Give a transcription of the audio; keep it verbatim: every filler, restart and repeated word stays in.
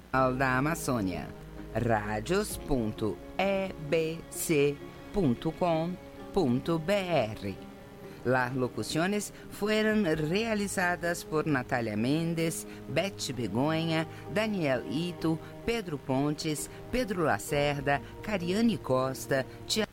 da Amazônia. radios ponto e b c punto com punto b r. Las locuciones fueron realizadas por Natália Mendes, Beth Begonha, Daniel Ito, Pedro Pontes, Pedro Lacerda, Cariane Costa, Tia